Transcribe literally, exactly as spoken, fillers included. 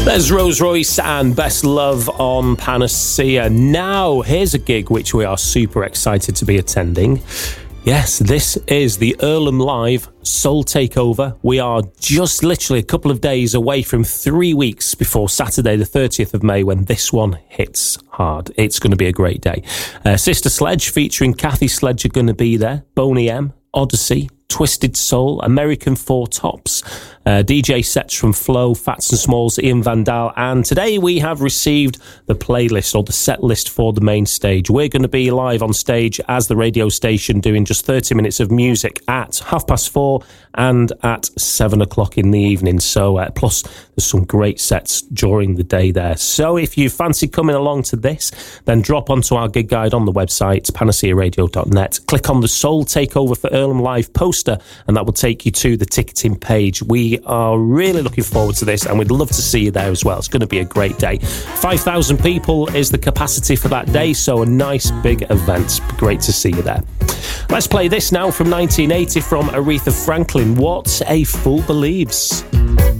There's Rose Royce and Best Love on Panacea. Now, here's a gig which we are super excited to be attending. Yes, this is the Earlham Live Soul Takeover. We are just literally a couple of days away from three weeks before Saturday the thirtieth of May when this one hits hard. It's going to be a great day. Uh, Sister Sledge featuring Kathy Sledge are going to be there. Boney M, Odyssey, Twisted Soul, American Four Tops, uh, D J sets from Flow, Fats and Smalls, Ian Vandal, and today we have received the playlist or the set list for the main stage. We're going to be live on stage as the radio station doing just thirty minutes of music at half past four and at seven o'clock in the evening. So uh, plus there's some great sets during the day there. So if you fancy coming along to this, then drop onto our gig guide on the website, panacea radio dot net. Click on the Soul Takeover for Earlham Live poster, and that will take you to the ticketing page. We are really looking forward to this, and we'd love to see you there as well. It's going to be a great day. five thousand people is the capacity for that day, so a nice big event. Great to see you there. Let's play this now from nineteen eighty from Aretha Franklin. What a Fool Believes.